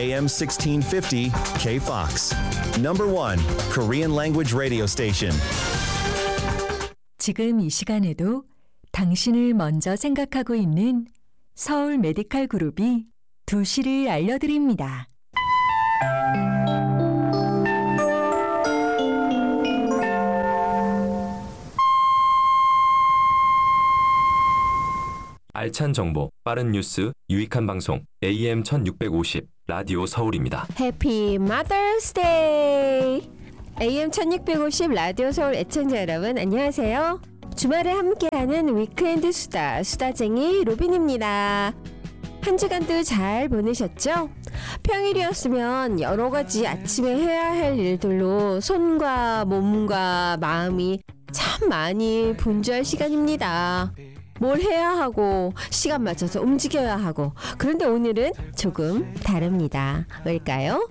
AM 1650 KFOX. Number 1 Korean language radio station. 지금 이 시간에도 당신을 먼저 생각하고 있는 서울 메디칼 그룹이 2시를 알려드립니다. 알찬 정보, 빠른 뉴스, 유익한 방송 AM 1650 라디오 서울입니다. 해피 마더스 데이! AM 1650 라디오 서울 애청자 여러분 안녕하세요. 주말에 함께하는 위크엔드 수다쟁이 로빈입니다. 한 주간도 잘 보내셨죠? 평일이었으면 여러 가지 아침에 해야 할 일들로 손과 몸과 마음이 참 많이 분주할 시간입니다. 뭘 해야 하고 시간 맞춰서 움직여야 하고 그런데 오늘은 조금 다릅니다. 왜일까요?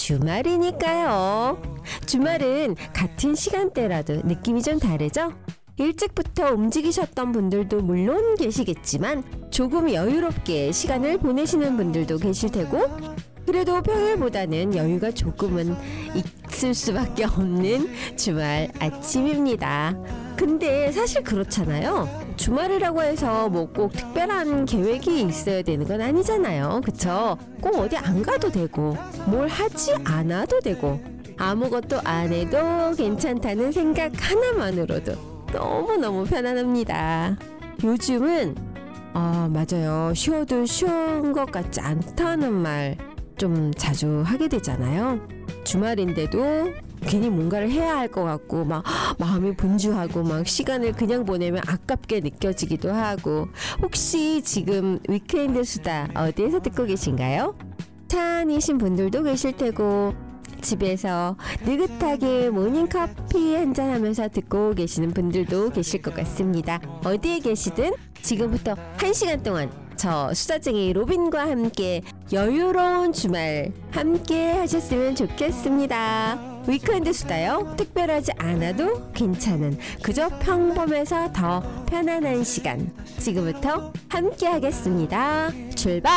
주말이니까요. 주말은 같은 시간대라도 느낌이 좀 다르죠? 일찍부터 움직이셨던 분들도 물론 계시겠지만 조금 여유롭게 시간을 보내시는 분들도 계실 테고 그래도 평일보다는 여유가 조금은 있을 수밖에 없는 주말 아침입니다. 근데 사실 그렇잖아요. 주말이라고 해서 뭐 꼭 특별한 계획이 있어야 되는 건 아니잖아요. 그쵸? 꼭 어디 안 가도 되고 뭘 하지 않아도 되고 아무것도 안 해도 괜찮다는 생각 하나만으로도 너무너무 편안합니다. 요즘은 맞아요. 쉬어도 쉬운 것 같지 않다는 말 좀 자주 하게 되잖아요. 주말인데도 괜히 뭔가를 해야 할 것 같고 막 마음이 분주하고 막 시간을 그냥 보내면 아깝게 느껴지기도 하고 혹시 지금 위크엔드 수다 어디에서 듣고 계신가요? 차 안이신 분들도 계실 테고 집에서 느긋하게 모닝커피 한잔 하면서 듣고 계시는 분들도 계실 것 같습니다. 어디에 계시든 지금부터 1시간 동안 저 수다쟁이 로빈과 함께 여유로운 주말 함께 하셨으면 좋겠습니다. 위크엔드 수다요. 특별하지 않아도 괜찮은 그저 평범해서 더 편안한 시간 지금부터 함께 하겠습니다. 출발!